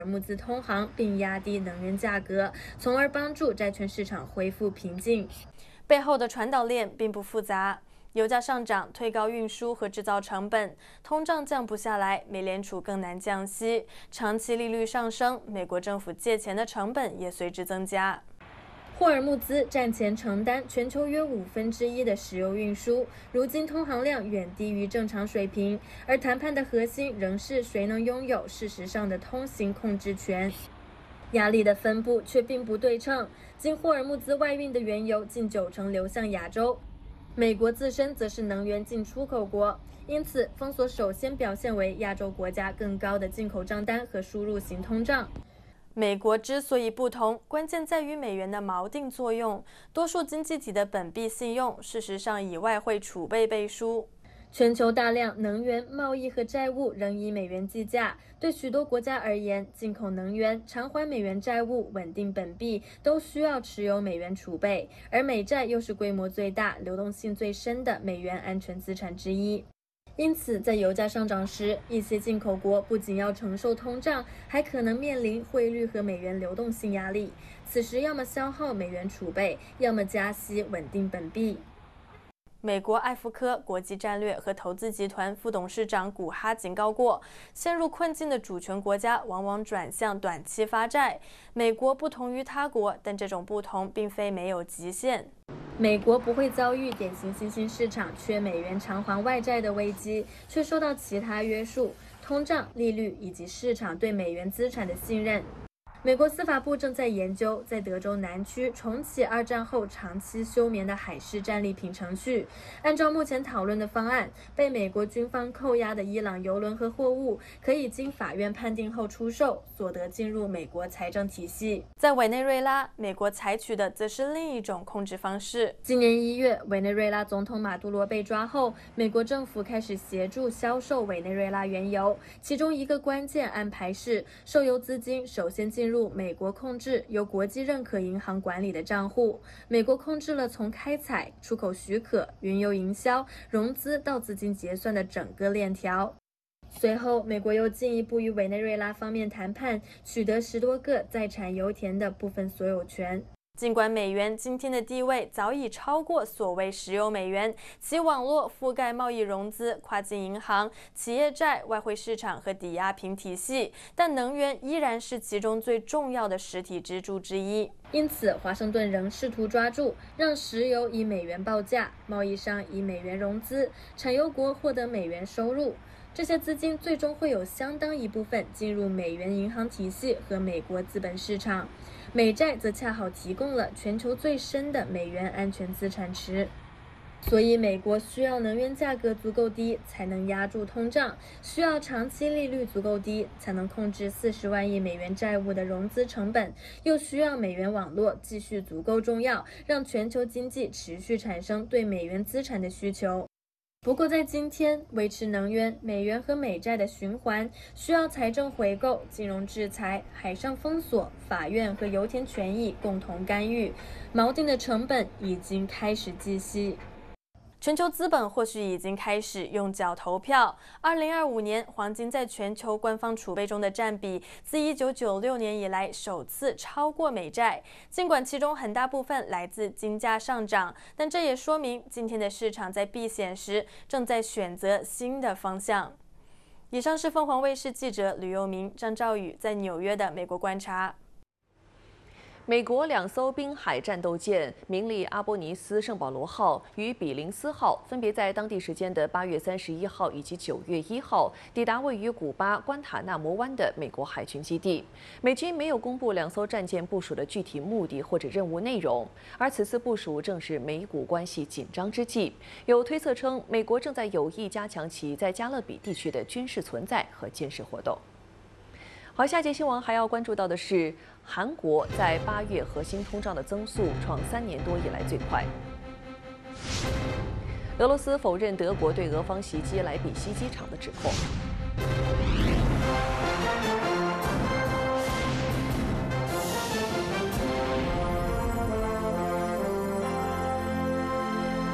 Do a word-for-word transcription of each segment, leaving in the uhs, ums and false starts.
募资通航，并压低能源价格，从而帮助债券市场恢复平静。背后的传导链并不复杂。油价上涨，推高运输和制造成本，通胀降不下来，美联储更难降息，长期利率上升，美国政府借钱的成本也随之增加。霍尔木兹战前承担全球约五分之一的石油运输，如今通航量远低于正常水平，而谈判的核心仍是谁能拥有事实上的通行控制权。压力的分布却并不对称，经霍尔木兹外运的原油近九成流向亚洲。美国自身则是能源进出口国，因此封锁首先表现为亚洲国家更高的进口账单和输入型通胀。美国之所以不同，关键在于美元的锚定作用。多数经济体的本币信用，事实上以外汇储备背书。全球大量能源、贸易和债务仍以美元计价，对许多国家而言，进口能源、偿还美元债务、稳定本币都需要持有美元储备，而美债又是规模最大、流动性最深的美元安全资产之一。因此，在油价上涨时，一些进口国不仅要承受通胀，还可能面临汇率和美元流动性压力。此时，要么消耗美元储备，要么加息稳定本币。美国艾福科国际战略和投资集团副董事长古哈警告过，陷入困境的主权国家往往转向短期发债。美国不同于他国，但这种不同并非没有极限。美国不会遭遇典型新兴市场缺美元偿还外债的危机，却受到其他约束，通胀、利率以及市场对美元资产的信任。美国司法部正在研究在德州南区重启二战后长期休眠的海事战利品程序。按照目前讨论的方案，被美国军方扣押的伊朗油轮和货物可以经法院判定后出售，所得进入美国财政体系。在委内瑞拉，美国采取的则是另一种控制方式。今年一月，委内瑞拉总统马杜罗被抓后，美国政府开始协助销售委内瑞拉原油，其中一个关键安排是，售油资金首先进入入美国控制由国际认可银行管理的账户。美国控制了从开采、出口许可、原油营销、融资到资金结算的整个链条。随后，美国又进一步与委内瑞拉方面谈判，取得十多个在产油田的部分所有权。尽管美元今天的地位早已超过所谓石油美元，其网络覆盖贸易融资、跨境银行、企业债、外汇市场和抵押品体系，但能源依然是其中最重要的实体支柱之一。因此，华盛顿仍试图抓住让石油以美元报价，贸易商以美元融资，产油国获得美元收入。这些资金最终会有相当一部分进入美元银行体系和美国资本市场，美债则恰好提供了全球最深的美元安全资产池。所以，美国需要能源价格足够低才能压住通胀，需要长期利率足够低才能控制四十万亿美元债务的融资成本，又需要美元网络继续足够重要，让全球经济持续产生对美元资产的需求。不过，在今天，维持能源、美元和美债的循环，需要财政回购、金融制裁、海上封锁、法院和油田权益共同干预，锚定的成本已经开始计息。全球资本或许已经开始用脚投票。二零二五年，黄金在全球官方储备中的占比自一九九六年以来首次超过美债。尽管其中很大部分来自金价上涨，但这也说明今天的市场在避险时正在选择新的方向。以上是凤凰卫视记者吕佑明、张兆宇在纽约的美国观察。 美国两艘滨海战斗舰“明利阿波尼斯圣保罗号”与“比林斯号”分别在当地时间的八月三十一号以及九月一号抵达位于古巴关塔纳摩湾的美国海军基地。美军没有公布两艘战舰部署的具体目的或者任务内容，而此次部署正是美古关系紧张之际。有推测称，美国正在有意加强其在加勒比地区的军事存在和监视活动。好，下节新闻还要关注到的是，韩国在八月核心通胀的增速创三年多以来最快。俄罗斯否认德国对俄方袭击莱比锡机场的指控。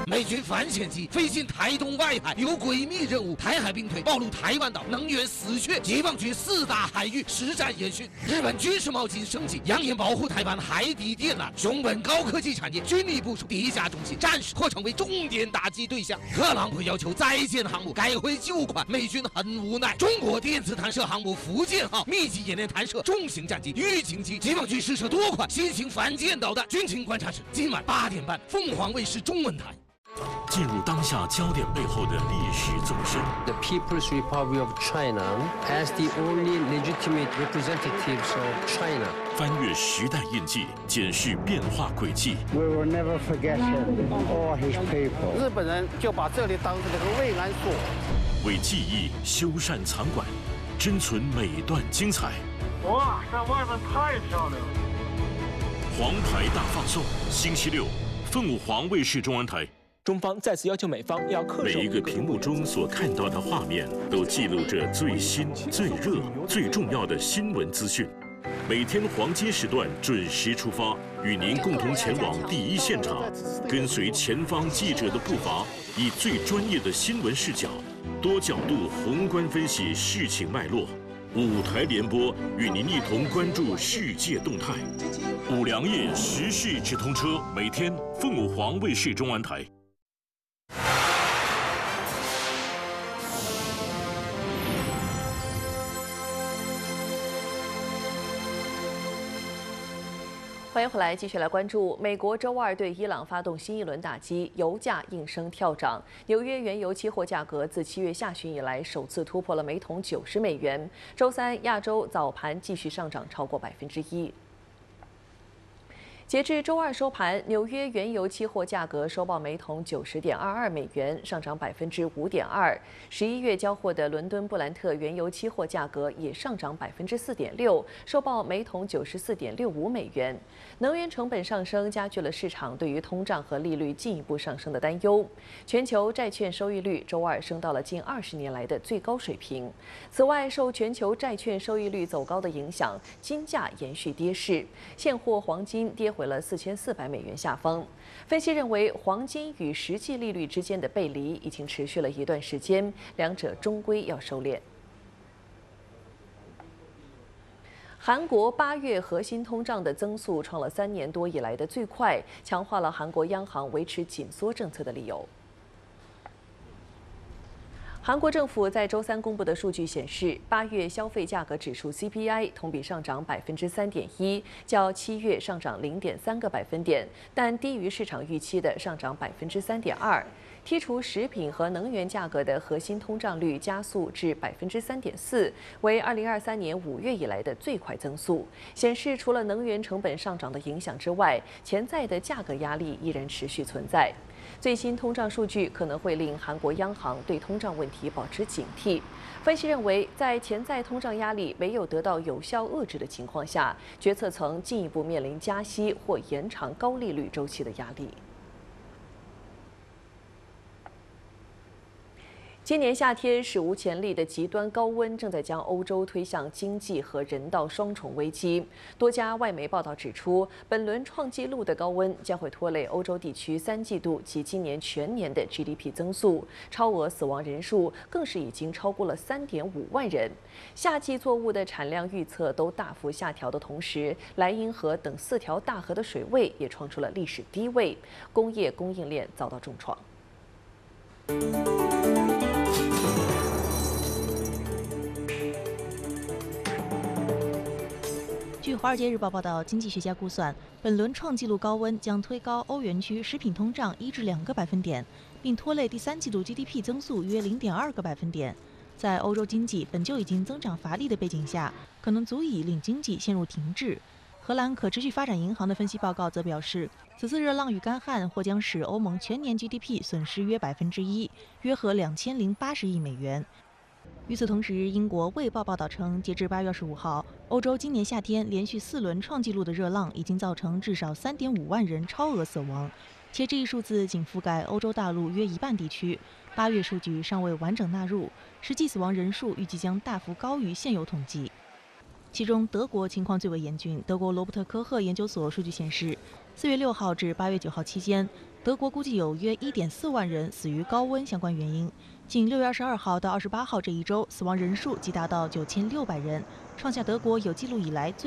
美军反潜机飞进台东外海，有诡秘任务。台海兵推暴露台湾岛能源死穴，解放军四大海域实战演训。日本军事贸易升级，扬言保护台湾海底电缆。熊本高科技产业军力部署地下中心，战时或成为重点打击对象。特朗普要求再建航母，改回旧款，美军很无奈。中国电子弹射航母福建号密集演练弹射重型战机、预警机，解放军试射多款新型反舰导弹。军情观察室今晚八点半，凤凰卫视中文台。 进入当下焦点背后的历史纵深。 The People's Republic of China as the only legitimate representatives of China. 翻越时代印记，检视变化轨迹。 We will never forget him or his people. 日本人就把这里当成这个慰安所， 为记忆修缮藏馆，珍存每段精彩。 哇，在外面太漂亮了！ 黄牌大放送，星期六，凤凰卫视中文台。 中方再次要求美方要恪守。 每一个屏幕中所看到的画面，都记录着最新、最热、最重要的新闻资讯。每天黄金时段准时出发，与您共同前往第一现场，跟随前方记者的步伐，以最专业的新闻视角，多角度宏观分析事情脉络。五台联播与您一同关注世界动态。五粮液时事直通车，每天凤凰卫视中文台。 欢迎回来，继续来关注美国周二对伊朗发动新一轮打击，油价应声跳涨。纽约原油期货价格自七月下旬以来首次突破了每桶九十美元。周三，亚洲早盘继续上涨超过百分之一。截至周二收盘，纽约原油期货价格收报每桶九十点二二美元，上涨百分之五点二。十一月交货的伦敦布兰特原油期货价格也上涨百分之四点六，收报每桶九十四点六五美元。能源成本上升加剧了市场对于通胀和利率进一步上升的担忧。全球债券收益率周二升到了近二十年来的最高水平。此外，受全球债券收益率走高的影响，金价延续跌势，现货黄金跌回了四千四百美元下方。分析认为，黄金与实际利率之间的背离已经持续了一段时间，两者终归要收敛。韩国八月核心通胀的增速创了三年多以来的最快，强化了韩国央行维持紧缩政策的理由。韩国政府在周三公布的数据显示，八月消费价格指数 C P I 同比上涨百分之三点一，较七月上涨零点三个百分点，但低于市场预期的上涨百分之三点二。剔除食品和能源价格的核心通胀率加速至百分之三点四，为二零二三年五月以来的最快增速，显示除了能源成本上涨的影响之外，潜在的价格压力依然持续存在。最新通胀数据可能会令韩国央行对通胀问题保持警惕。分析认为，在潜在通胀压力没有得到有效遏制的情况下，决策层进一步面临加息或延长高利率周期的压力。今年夏天史无前例的极端高温正在将欧洲推向经济和人道双重危机。多家外媒报道指出，本轮创纪录的高温将会拖累欧洲地区三季度及今年全年的 G D P 增速，超额死亡人数更是已经超过了三点五万人。夏季作物的产量预测都大幅下调的同时，莱茵河等四条大河的水位也创出了历史低位，工业供应链遭到重创。 据《华尔街日报》报道，经济学家估算，本轮创纪录高温将推高欧元区食品通胀一至两个百分点，并拖累第三季度 G D P 增速约零点二个百分点。在欧洲经济本就已经增长乏力的背景下，可能足以令经济陷入停滞。荷兰可持续发展银行的分析报告则表示，此次热浪与干旱或将使欧盟全年 G D P 损失约百分之一，约合两千零八十亿美元。与此同时，英国《卫报》报道称，截至八月二十五号，欧洲今年夏天连续四轮创纪录的热浪已经造成至少三点五万人超额死亡，且这一数字仅覆盖欧洲大陆约一半地区。八月数据尚未完整纳入，实际死亡人数预计将大幅高于现有统计。 其中德国情况最为严峻。德国罗伯特科赫研究所数据显示，四月六号至八月九号期间，德国估计有约一点四万人死于高温相关原因。仅六月二十二号到二十八号这一周，死亡人数即达到九千六百人，创下德国有记录以来最